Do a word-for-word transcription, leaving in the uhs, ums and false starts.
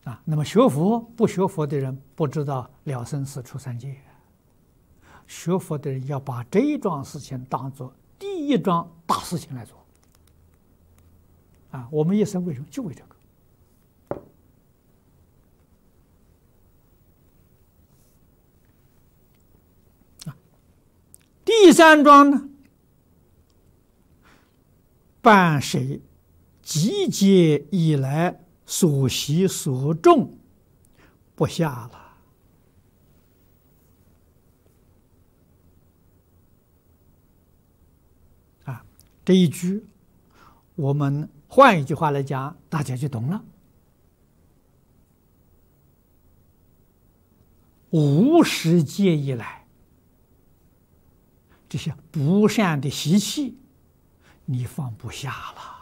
啊，那么学佛不学佛的人不知道了生死出三界，学佛的人要把这一桩事情当做第一桩大事情来做。啊，我们一生为什么就为这个？啊，第三桩呢，办谁集结以来所习所种不下了。啊，这一句，我们换一句话来讲，大家就懂了。无始劫以来，这些不善的习气，你放不下了。